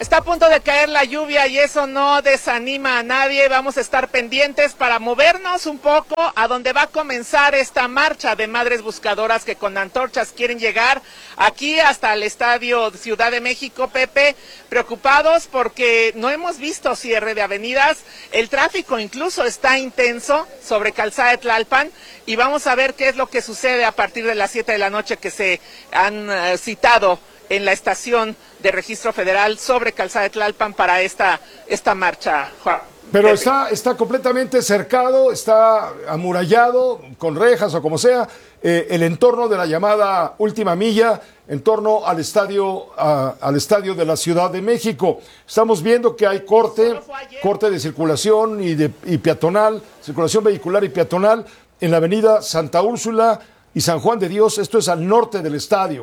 Está a punto de caer la lluvia y eso no desanima a nadie. Vamos a estar pendientes para movernos un poco a donde va a comenzar esta marcha de madres buscadoras que con antorchas quieren llegar aquí hasta el Estadio Ciudad de México, Pepe, preocupados porque no hemos visto cierre de avenidas. El tráfico incluso está intenso sobre Calzada de Tlalpan y vamos a ver qué es lo que sucede a partir de las 7 de la noche que se han citado en la estación de registro federal sobre Calzada de Tlalpan para esta marcha, Juan. Pero está completamente cercado, está amurallado, con rejas o como sea, el entorno de la llamada última milla, en torno al estadio de la Ciudad de México. Estamos viendo que hay corte de circulación y peatonal, circulación vehicular y peatonal en la avenida Santa Úrsula y San Juan de Dios. Esto es al norte del estadio.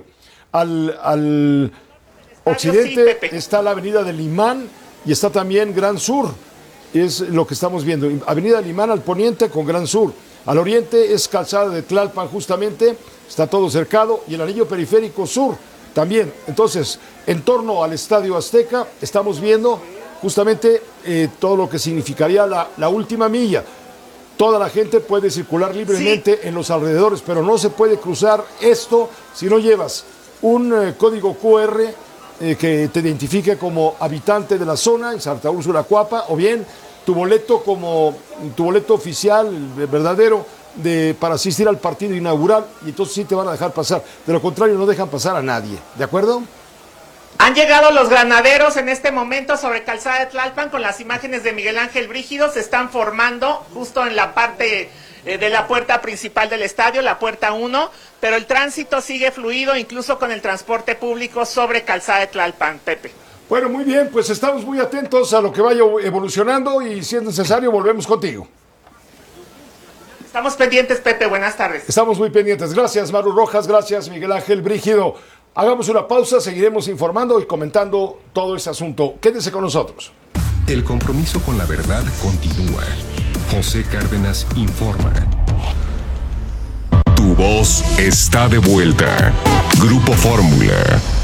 Al occidente está la avenida del Imán y está también Gran Sur, es lo que estamos viendo. Avenida del Imán al poniente con Gran Sur. Al oriente es Calzada de Tlalpan justamente, está todo cercado, y el anillo periférico sur también. Entonces, en torno al Estadio Azteca estamos viendo justamente todo lo que significaría la última milla. Toda la gente puede circular libremente en los alrededores, pero no se puede cruzar esto si no llevas un código QR que te identifique como habitante de la zona en Santa Úrsula, Cuapa, o bien tu boleto oficial, verdadero, para asistir al partido inaugural, y entonces sí te van a dejar pasar. De lo contrario, no dejan pasar a nadie. ¿De acuerdo? Han llegado los granaderos en este momento sobre Calzada de Tlalpan con las imágenes de Miguel Ángel Brígido. Se están formando justo en la parte de la puerta principal del estadio, la puerta 1, pero el tránsito sigue fluido, incluso con el transporte público sobre Calzada de Tlalpan, Pepe. Bueno, muy bien, pues estamos muy atentos a lo que vaya evolucionando y si es necesario volvemos contigo. Estamos pendientes, Pepe, buenas tardes. Estamos muy pendientes. Gracias, Maru Rojas, gracias, Miguel Ángel Brígido. Hagamos una pausa, seguiremos informando y comentando todo este asunto. Quédese con nosotros. El compromiso con la verdad continúa. José Cárdenas informa. Tu voz está de vuelta. Grupo Fórmula.